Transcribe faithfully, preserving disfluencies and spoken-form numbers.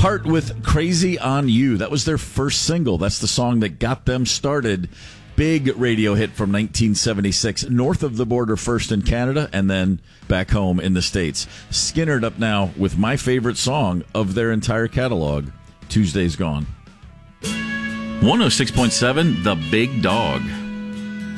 Heart with Crazy on You. That was their first single. That's the song that got them started. Big radio hit from nineteen seventy-six, north of the border first in Canada and then back home in the States. Skynyrd up now with my favorite song of their entire catalog, Tuesday's Gone. one oh six point seven, The Big Dog.